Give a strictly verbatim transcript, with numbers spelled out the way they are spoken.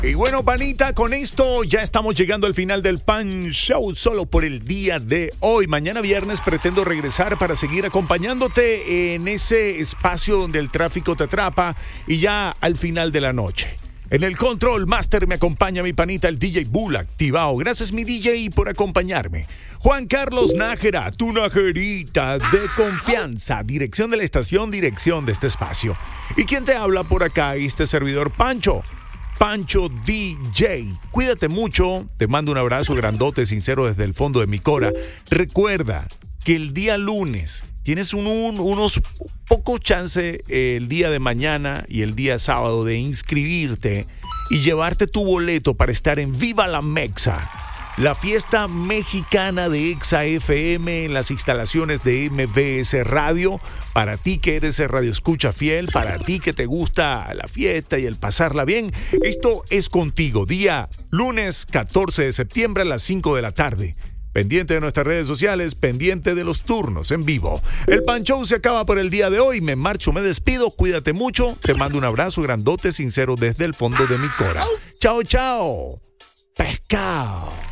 Y bueno, panita, con esto ya estamos llegando al final del Pan Show solo por el día de hoy. Mañana viernes pretendo regresar para seguir acompañándote en ese espacio donde el tráfico te atrapa y ya al final de la noche. En el Control Master me acompaña mi panita, el D J Bull activado. Gracias, mi D J, por acompañarme. Juan Carlos Nájera, tu najerita de confianza. Dirección de la estación, dirección de este espacio. ¿Y quién te habla por acá? Este servidor Pancho. Pancho D J. Cuídate mucho. Te mando un abrazo grandote, sincero desde el fondo de mi cora. Recuerda que el día lunes tienes un, un, unos pocos chances eh, el día de mañana y el día sábado de inscribirte y llevarte tu boleto para estar en Viva la Mexa, la fiesta mexicana de Exa F M en las instalaciones de M V S Radio. Para ti que eres el radio escucha fiel, para ti que te gusta la fiesta y el pasarla bien, esto es contigo. Día lunes catorce de septiembre a las cinco de la tarde. Pendiente de nuestras redes sociales, pendiente de los turnos en vivo. El Pan Show se acaba por el día de hoy. Me marcho, me despido. Cuídate mucho. Te mando un abrazo grandote, sincero desde el fondo de mi cora. Chao, chao. Pescado.